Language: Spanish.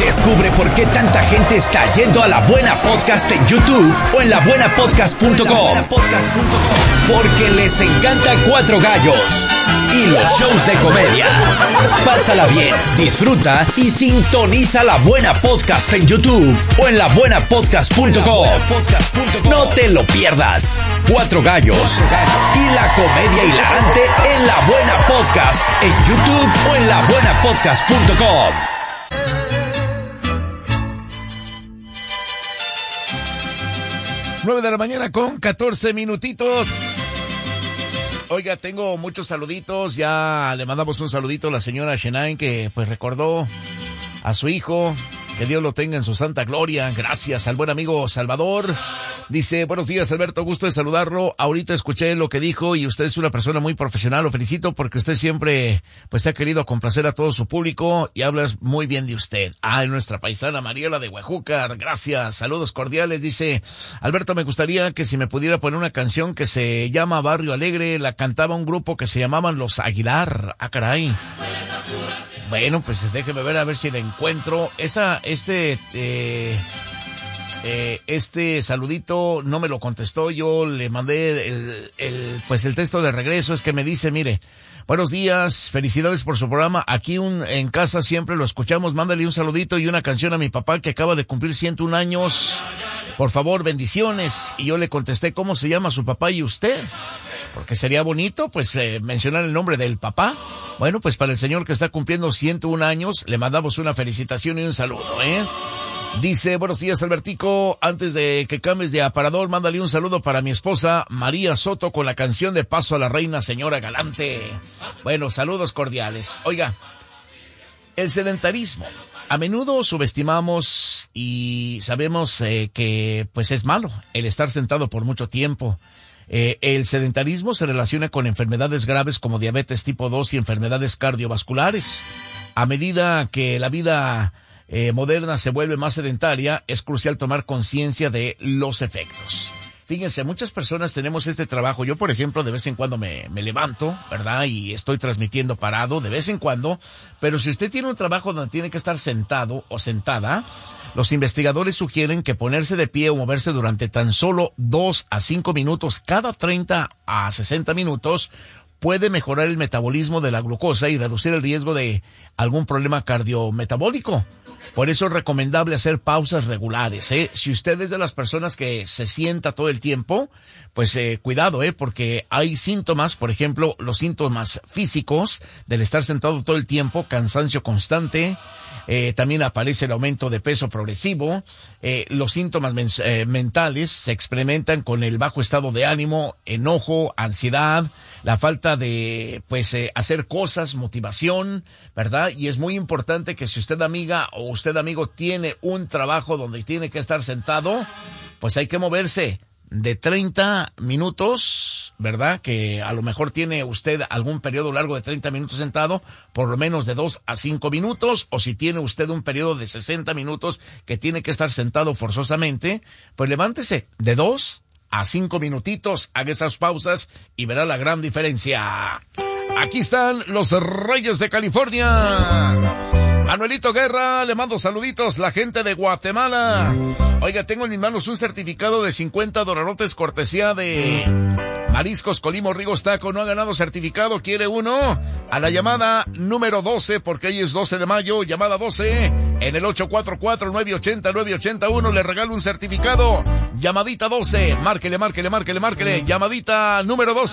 Descubre por qué tanta gente está yendo a La Buena Podcast en YouTube o en labuenapodcast.com. Porque les encanta Cuatro Gallos y los shows de comedia. Pásala bien, disfruta y sintoniza La Buena Podcast en YouTube o en labuenapodcast.com. No te lo pierdas. Cuatro Gallos y la comedia hilarante en La Buena Podcast en YouTube o en labuenapodcast.com. Nueve de la mañana con 14 minutitos. Oiga, tengo muchos saluditos. Ya le mandamos un saludito a la señora Shenain, que pues recordó a su hijo. Que Dios lo tenga en su santa gloria. Gracias al buen amigo Salvador. Dice, buenos días, Alberto, gusto de saludarlo. Ahorita escuché lo que dijo y usted es una persona muy profesional. Lo felicito porque usted siempre pues ha querido complacer a todo su público y hablas muy bien de usted. Nuestra paisana Mariela de Huejúcar, gracias, saludos cordiales. Dice, Alberto, me gustaría que si me pudiera poner una canción que se llama Barrio Alegre. La cantaba un grupo que se llamaban Los Aguilar. Caray. Bueno, pues déjeme ver a ver si la encuentro. Este saludito no me lo contestó, yo le mandé el texto de regreso. Es que me dice, mire, buenos días, felicidades por su programa, aquí en casa siempre lo escuchamos, mándale un saludito y una canción a mi papá que acaba de cumplir 101 años, por favor, bendiciones. Y yo le contesté, ¿cómo se llama su papá y usted? Porque sería bonito, pues, mencionar el nombre del papá. Bueno, pues para el señor que está cumpliendo 101 años, le mandamos una felicitación y un saludo, Dice, buenos días, Albertico, antes de que cambies de aparador, mándale un saludo para mi esposa María Soto con la canción de Paso a la Reina, señora galante. Bueno, saludos cordiales. Oiga, el sedentarismo. A menudo subestimamos y sabemos que pues es malo el estar sentado por mucho tiempo. El sedentarismo se relaciona con enfermedades graves como diabetes tipo 2 y enfermedades cardiovasculares. A medida que la vida moderna se vuelve más sedentaria, es crucial tomar conciencia de los efectos. Fíjense, muchas personas tenemos este trabajo. Yo, por ejemplo, de vez en cuando me levanto, ¿verdad? Y estoy transmitiendo parado de vez en cuando. Pero si usted tiene un trabajo donde tiene que estar sentado o sentada, los investigadores sugieren que ponerse de pie o moverse durante tan solo 2 a 5 minutos cada 30 a 60 minutos puede mejorar el metabolismo de la glucosa y reducir el riesgo de algún problema cardiometabólico. Por eso es recomendable hacer pausas regulares, Si usted es de las personas que se sienta todo el tiempo, pues cuidado, porque hay síntomas, por ejemplo, los síntomas físicos del estar sentado todo el tiempo, cansancio constante, también aparece el aumento de peso progresivo, los síntomas mentales se experimentan con el bajo estado de ánimo, enojo, ansiedad, la falta de, hacer cosas, motivación, ¿verdad? Y es muy importante que si usted, amiga o usted, amigo, tiene un trabajo donde tiene que estar sentado, pues hay que moverse de 30 minutos, ¿verdad? Que a lo mejor tiene usted algún periodo largo de 30 minutos sentado, por lo menos de 2 a 5 minutos, o si tiene usted un periodo de 60 minutos que tiene que estar sentado forzosamente, pues levántese de 2 a 5 minutitos, haga esas pausas y verá la gran diferencia. Aquí están los Reyes de California. Manuelito Guerra, le mando saluditos, la gente de Guatemala. Oiga, tengo en mis manos un certificado de $50 cortesía de Mariscos Colimo Rigos Taco. ¿No ha ganado certificado? ¿Quiere uno? A la llamada número 12, porque hoy es 12 de mayo, llamada 12, en el 844-980-981 le regalo un certificado. Llamadita 12, márquele, llamadita número 12.